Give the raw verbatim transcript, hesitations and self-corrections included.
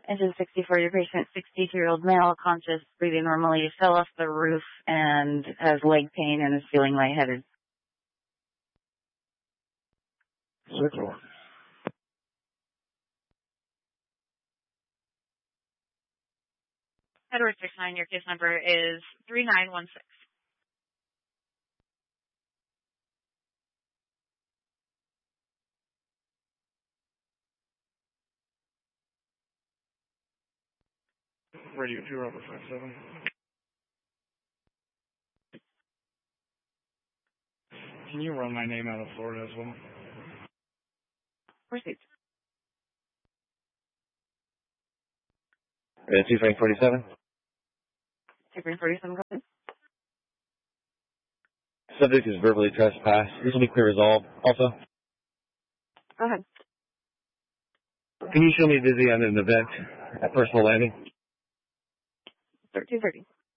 Engine sixty-four, your patient, sixty-two-year-old male, conscious, breathing normally, fell off the roof and has leg pain and is feeling lightheaded. Circle. Edward six nine, your case number is three nine one six. Radio two, Robert five seven. Can you run my name out of Florida as well? Proceed. Uh, two Frank forty-seven. two Frank forty-seven, go ahead. Subject is verbally trespassed. This will be clear resolved. Also, Go ahead. can you show me busy on an event at Personal Landing? thirteen thirty.